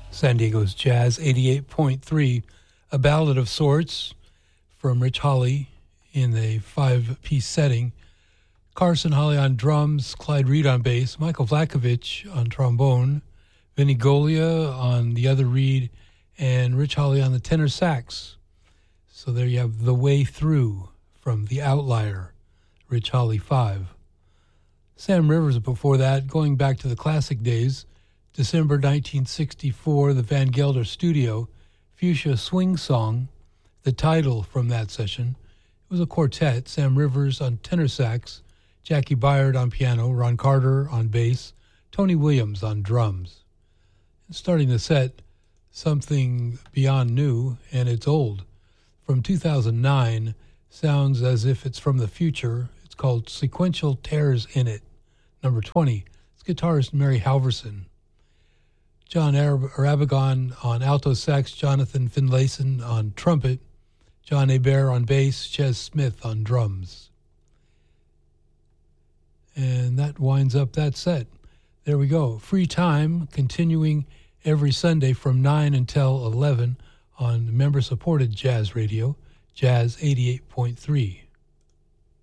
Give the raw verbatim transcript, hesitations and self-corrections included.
San Diego's Jazz eighty-eight point three, a ballad of sorts from Rich Holly in a five-piece setting. Carson Holly on drums, Clyde Reed on bass, Michael Vlakovich on trombone, Vinny Golia on the other reed, and Rich Holly on the tenor sax. So there you have The Way Through from The Outlier, Rich Holly five. Sam Rivers before that, going back to the classic days, December nineteen sixty-four, the Van Gelder Studio, Fuchsia Swing Song, the title from that session. It was a quartet, Sam Rivers on tenor sax, Jackie Byard on piano, Ron Carter on bass, Tony Williams on drums. And starting the set, something beyond new, and it's old. From two thousand nine, sounds as if it's from the future. It's called Sequential Tears in It, number twenty. It's guitarist Mary Halverson. John Arab- Arabagon on alto sax, Jonathan Finlayson on trumpet, John Hebert on bass, Ches Smith on drums. And that winds up that set. There we go. Free Time continuing every Sunday from nine until eleven on member-supported Jazz Radio, Jazz eighty-eight point three.